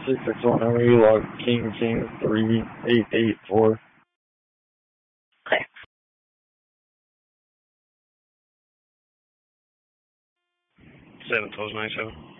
661, how many log King 3884? Okay. 7 12 97.